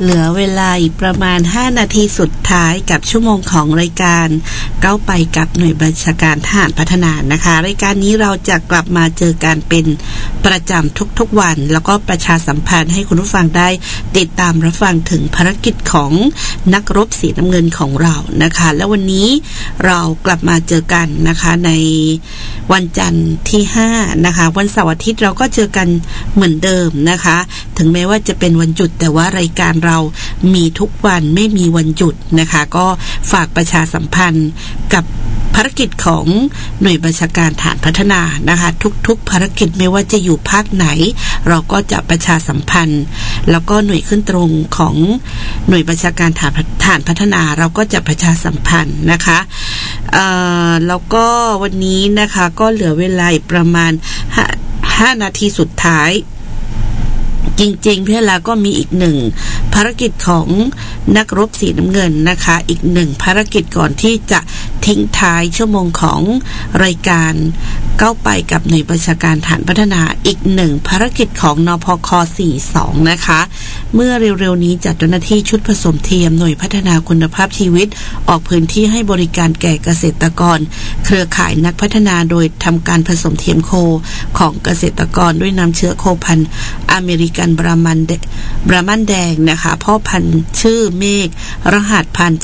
เหลือเวลาอีกประมาณ5นาทีสุดท้ายกับชั่วโมงของรายการก้าวไปกับหน่วยบัญชาการทหารพัฒนานะคะรายการนี้เราจะกลับมาเจอกันเป็นประจำทุกๆวันแล้วก็ประชาสัมพันธ์ให้คุณผู้ฟังได้ติดตามรับฟังถึงภารกิจของนักรบสีน้ำเงินของเรานะคะและวันนี้เรากลับมาเจอกันนะคะในวันจันทร์ที่5นะคะวันเสาร์อาทิตย์เราก็เจอกันเหมือนเดิมนะคะถึงแม้ว่าจะเป็นวันหยุดแต่ว่ารายการเรามีทุกวันไม่มีวันหยุดนะคะก็ฝากประชาสัมพันธ์กับภารกิจของหน่วยบัญชาการฐานพัฒนานะคะทุกภารกิจไม่ว่าจะอยู่ภาคไหนเราก็จะประชาสัมพันธ์แล้วก็หน่วยขึ้นตรงของหน่วยบัญชาการฐานพัฒนาเราก็จะประชาสัมพันธ์นะคะแล้วก็วันนี้นะคะก็เหลือเวลาประมาณ5นาทีสุดท้ายจริงๆพี่ลาก็มีอีกหนึ่งภารกิจของนักรบสีน้ำเงินนะคะอีกหนึ่งภารกิจก่อนที่จะทิ้งท้ายชั่วโมงของรายการก้าวไปกับหน่วยบัญชาการฐานพัฒนาอีกหนึ่งภารกิจของนพค42นะคะเมื่อเร็วๆนี้จัดเจ้าหน้าที่ชุดผสมเทียมหน่วยพัฒนาคุณภาพชีวิตออกพื้นที่ให้บริการแก่เกษตรกรเครือข่ายนักพัฒนาโดยทำการผสมเทียมโคของเกษตรกรด้วยน้ำเชื้อโคพันธุ์อเมริกันบรามันแดงนะคะพ่อพันธุ์ชื่อเมฆรหัสพันธุ์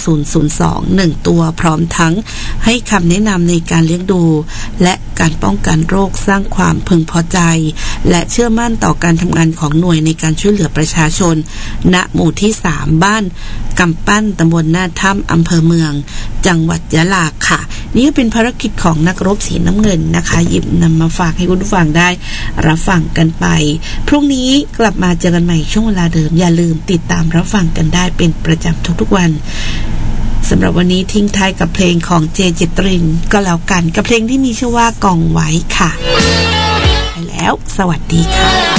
002 1ตัวพร้อมทั้งให้คำแนะนำในการเลี้ยงดูและการป้องกันโรคสร้างความพึงพอใจและเชื่อมั่นต่อการทำงานของหน่วยในการช่วยเหลือประชาชนณหมู่ที่3บ้านกำปั้นตำบลหน้าถ้ำอำเภอเมืองจังหวัดยะลาค่ะนี่ก็เป็นภารกิจของนักรบสีน้ำเงินนะคะหยิบนำมาฝากให้คุณผู้ฟังได้รับฟังกันไปพรุ่งนี้กลับมาเจอกันใหม่ช่วงเวลาเดิมอย่าลืมติดตามรับฟังกันได้เป็นประจำทุกๆวันสำหรับวันนี้ทิ้งท้ายกับเพลงของเจเจตรินก็แล้วกันกับเพลงที่มีชื่อว่ากองไว้ค่ะไปแล้วสวัสดีค่ะ